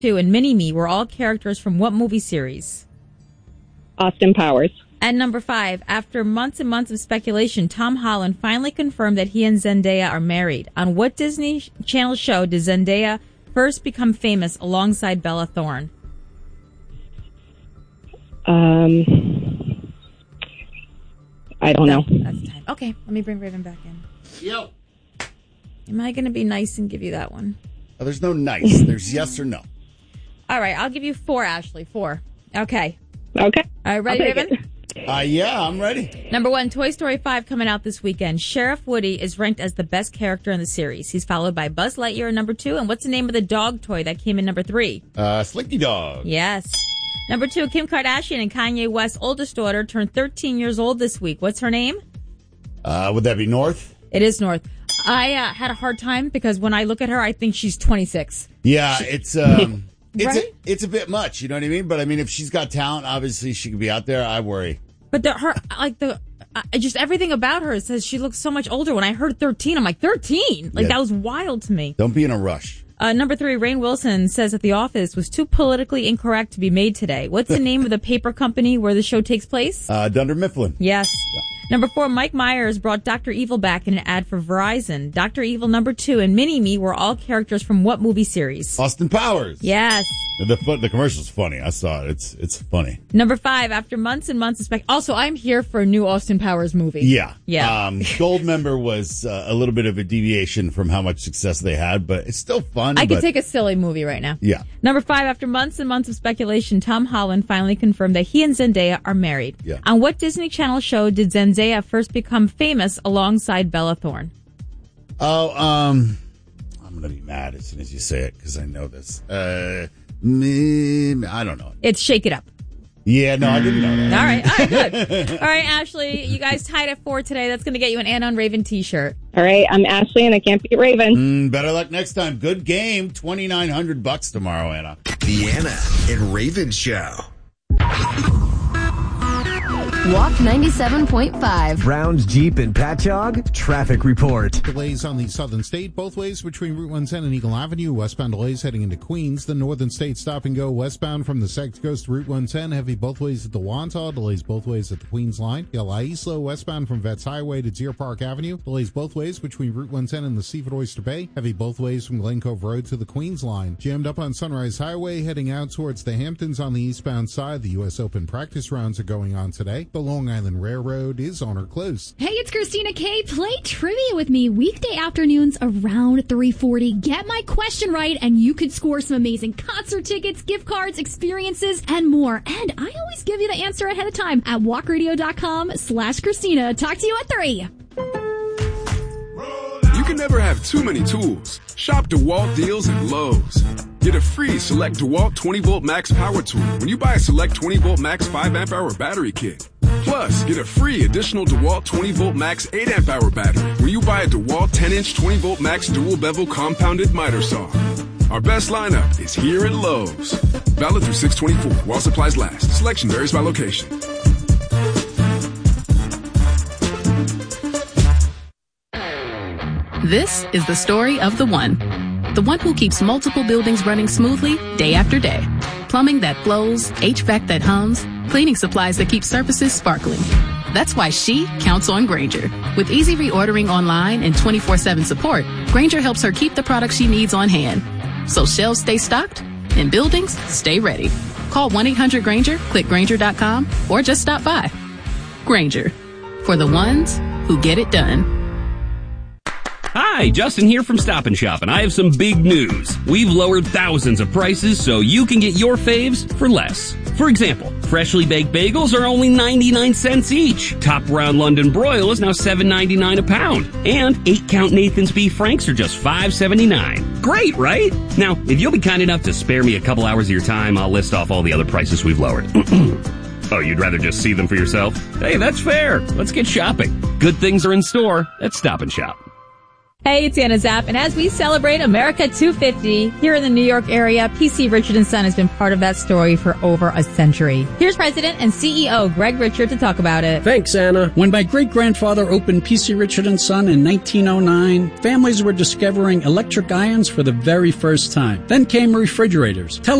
2 and Mini-Me were all characters from what movie series? Austin Powers. And number 5, after months and months of speculation, Tom Holland finally confirmed that he and Zendaya are married. On what Disney Channel show did Zendaya first become famous alongside Bella Thorne? I don't know. That's time. Okay, let me bring Raven back in. Yep. Am I going to be nice and give you that one? Oh, there's no nice. There's yes or no. All right, I'll give you 4, Ashley. 4. Okay. Okay. All right, ready, Raven? Yeah, I'm ready. Number 1, Toy Story 5 coming out this weekend. Sheriff Woody is ranked as the best character in the series. He's followed by Buzz Lightyear in number 2. And what's the name of the dog toy that came in number 3? Slinky Dog. Yes. Number 2, Kim Kardashian and Kanye West's oldest daughter turned 13 years old this week. What's her name? Would that be North? It is North. I had a hard time because when I look at her, I think she's 26. Yeah, it's Right? it's a bit much, you know what I mean? But I mean, if she's got talent, obviously she could be out there. I worry. But just everything about her says she looks so much older. When I heard 13, I'm like, 13? Like, Yeah. that was wild to me. Don't be in a rush. Number 3, Rainn Wilson says that The Office was too politically incorrect to be made today. What's the name of the paper company where the show takes place? Dunder Mifflin. Yes. Number 4, Mike Myers brought Dr. Evil back in an ad for Verizon. Dr. Evil number 2 and Mini-Me were all characters from what movie series? Austin Powers. Yes. The commercial's funny. I saw it. It's funny. Number 5, after months and months of also, I'm here for a new Austin Powers movie. Yeah. Yeah. Goldmember was a little bit of a deviation from how much success they had, but it's still fun. I could take a silly movie right now. Yeah. Number 5, after months and months of speculation, Tom Holland finally confirmed that he and Zendaya are married. Yeah. On what Disney Channel show did Zendaya first become famous alongside Bella Thorne? I'm going to be mad as soon as you say it because I know this. I don't know. It's Shake It Up. Yeah, no, I didn't know that. All right, good. All right, Ashley, you guys tied at 4 today. That's going to get you an Anna on Raven t-shirt. All right, I'm Ashley, and I can't beat Raven. Better luck next time. Good game. $2,900 tomorrow, Anna. The Anna and Raven Show. Walk 97.5. Browns, Jeep, and Patchogue. Traffic report. Delays on the southern state, both ways between Route 110 and Eagle Avenue. Westbound delays heading into Queens. The northern state stop and go westbound from the Sex Coast to Route 110. Heavy both ways at the Wantagh. Delays both ways at the Queens line. The La Isla westbound from Vets Highway to Deer Park Avenue. Delays both ways between Route 110 and the Seaford Oyster Bay. Heavy both ways from Glen Cove Road to the Queens line. Jammed up on Sunrise Highway heading out towards the Hamptons on the eastbound side. The U.S. Open practice rounds are going on today. The Long Island Railroad is on or close. Hey, it's Christina K. Play trivia with me weekday afternoons around 3:40. Get my question right, and you could score some amazing concert tickets, gift cards, experiences, and more. And I always give you the answer ahead of time at walkradio.com/Christina. Talk to you at 3. You can never have too many tools. Shop DeWalt deals at Lowe's. Get a free Select DeWalt 20-volt max power tool when you buy a Select 20-volt max 5-amp-hour battery kit. Plus, get a free additional DeWalt 20-volt max 8-amp-hour battery when you buy a DeWalt 10-inch 20-volt max dual-bevel compounded miter saw. Our best lineup is here at Lowe's. Valid through 6/24 while supplies last. Selection varies by location. This is the story of the one who keeps multiple buildings running smoothly day after day. Plumbing that flows, HVAC that hums, cleaning supplies that keep surfaces sparkling. That's why she counts on Grainger. With easy reordering online and 24/7 support, Grainger helps her keep the products she needs on hand. So shelves stay stocked and buildings stay ready. Call 1-800-GRAINGER, click Grainger.com, or just stop by. Grainger, for the ones who get it done. Hi, Justin here from Stop & Shop, and I have some big news. We've lowered thousands of prices so you can get your faves for less. For example, freshly baked bagels are only 99 cents each. Top Round London Broil is now $7.99 a pound. And 8-count Nathan's Beef Franks are just $5.79. Great, right? Now, if you'll be kind enough to spare me a couple hours of your time, I'll list off all the other prices we've lowered. Oh, you'd rather just see them for yourself? Hey, that's fair. Let's get shopping. Good things are in store at Stop & Shop. Hey, it's Anna Zapp, and as we celebrate America 250 here in the New York area, PC Richard & Son has been part of that story for over a century. Here's President and CEO Greg Richard to talk about it. Thanks, Anna. When my great-grandfather opened PC Richard & Son in 1909, families were discovering electric irons for the very first time. Then came refrigerators,